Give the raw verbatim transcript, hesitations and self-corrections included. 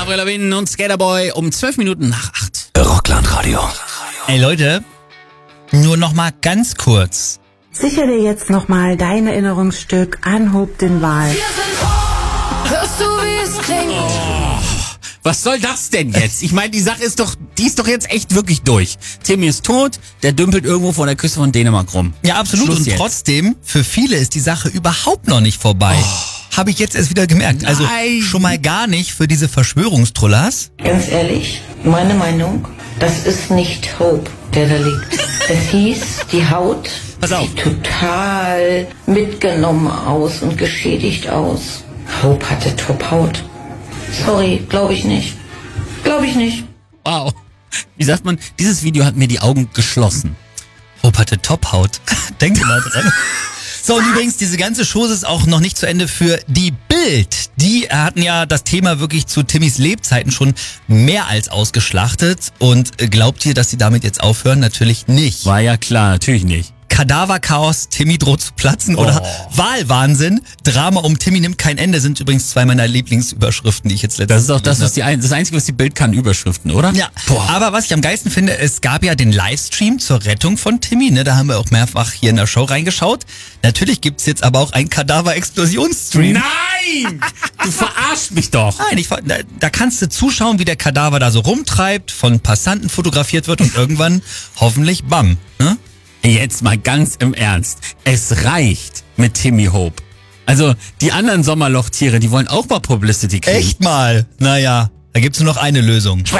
Avril Lavigne und Skaterboy um zwölf Minuten nach acht. Rockland Radio. Ey Leute, nur noch mal ganz kurz. Sicher dir jetzt nochmal dein Erinnerungsstück an Hope den Wahl. Hörst du, wie es klingt? Oh, was soll das denn jetzt? Ich meine, die Sache ist doch, die ist doch jetzt echt wirklich durch. Timmy ist tot, der dümpelt irgendwo vor der Küste von Dänemark rum. Ja, absolut. Schluss und jetzt. Trotzdem, für viele ist die Sache überhaupt noch nicht vorbei. Oh. Habe ich jetzt erst wieder gemerkt. Also Nein. schon mal gar nicht für diese Verschwörungstrullers. Ganz ehrlich, meine Meinung, das ist nicht Hope, der da liegt. Es hieß, die Haut Pass auf. sieht total mitgenommen aus und geschädigt aus. Hope hatte Top-Haut. Sorry, glaube ich nicht. Glaube ich nicht. Wow. Wie sagt man, dieses Video hat mir die Augen geschlossen. Hope hatte Tophaut. Denkt mal dran. So, und übrigens, diese ganze Chose ist auch noch nicht zu Ende für die Bild. Die hatten ja das Thema wirklich zu Timmys Lebzeiten schon mehr als ausgeschlachtet. Und glaubt ihr, dass sie damit jetzt aufhören? Natürlich nicht. War ja klar, natürlich nicht. Kadaverchaos, Timmy droht zu platzen oder Oh. Wahlwahnsinn, Drama um Timmy nimmt kein Ende, sind übrigens zwei meiner Lieblingsüberschriften, die ich jetzt letztens Das ist auch das, gelesen was die ein, das Einzige, was die Bild kann, Überschriften, oder? Ja, Boah. aber was ich am geilsten finde, es gab ja den Livestream zur Rettung von Timmy, ne? Da haben wir auch mehrfach hier in der Show reingeschaut. Natürlich gibt's jetzt aber auch einen Kadaver-Explosionsstream. Nein! Du verarschst mich doch. Nein, ich, da, da kannst du zuschauen, wie der Kadaver da so rumtreibt, von Passanten fotografiert wird und irgendwann hoffentlich bam, ne? Jetzt mal ganz im Ernst. Es reicht mit Timmy Hope. Also, die anderen Sommerlochtiere, die wollen auch mal Publicity kriegen. Echt mal? Naja, da gibt's nur noch eine Lösung.